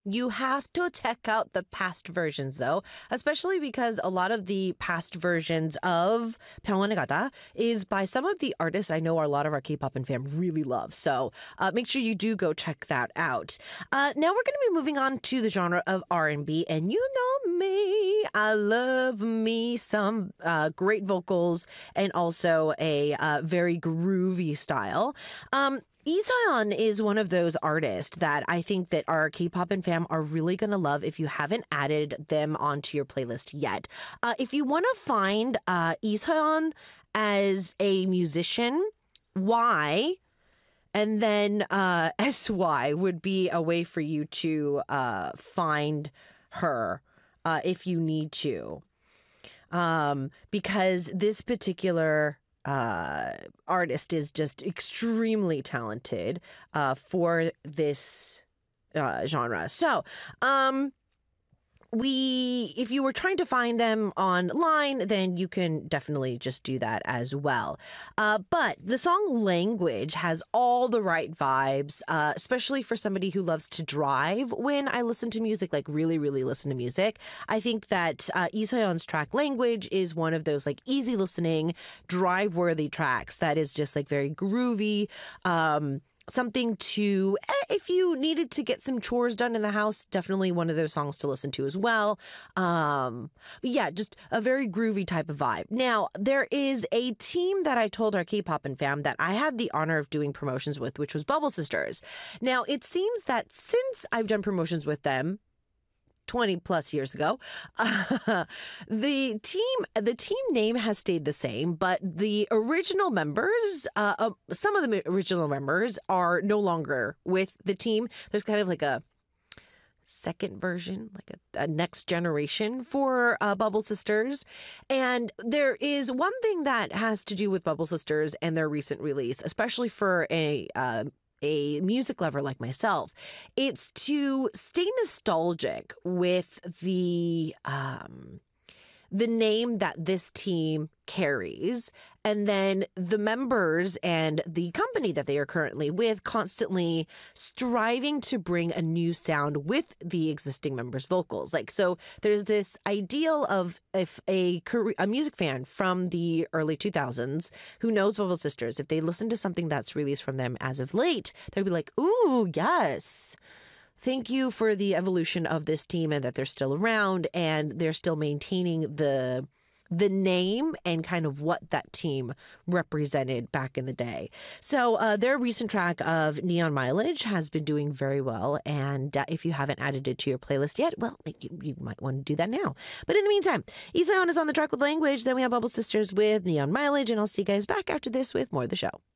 You have to check out the past versions, though, especially because a lot of the past versions of 병원에 가다 is by some of the artists I know a lot of our K-pop and fam really love. So make sure you do go check that out. Now we're going to be moving on to the genre of R&B, and you know me, I love me some great vocals and also a very groovy style. Lee Seon is one of those artists that I think that our K-pop and fam are really going to love if you haven't added them onto your playlist yet. If you want to find Lee Seon as a musician, Y and then SY would be a way for you to find her if you need to. Because this particular artist is just extremely talented for this genre. So, if you were trying to find them online, then you can definitely just do that as well. But the song Language has all the right vibes, especially for somebody who loves to drive. When I listen to music, like really, really listen to music, I think that Lee Seon's track Language is one of those like easy listening, drive-worthy tracks that is just like very groovy. Something to, if you needed to get some chores done in the house, definitely one of those songs to listen to as well. But yeah, just a very groovy type of vibe. Now, there is a team that I told our K-pop and fam that I had the honor of doing promotions with, which was Bubble Sisters. Now, it seems that since I've done promotions with them, 20 plus years ago, the team name has stayed the same, but the original members, some of the original members are no longer with the team. There's kind of like a second version, like a next generation for Bubble Sisters. And there is one thing that has to do with Bubble Sisters and their recent release, especially for a music lover like myself, it's to stay nostalgic with the name that this team carries, and then the members and the company that they are currently with constantly striving to bring a new sound with the existing members' vocals. Like, so there's this ideal of if a music fan from the early 2000s who knows Bubble Sisters, if they listen to something that's released from them as of late, they'll be like, ooh, yes. Thank you for the evolution of this team and that they're still around and they're still maintaining the name and kind of what that team represented back in the day. So their recent track of Neon Mileage has been doing very well. And if you haven't added it to your playlist yet, well, you might want to do that now. But in the meantime, Lee Seon is on the track with Language. Then we have Bubble Sisters with Neon Mileage. And I'll see you guys back after this with more of the show.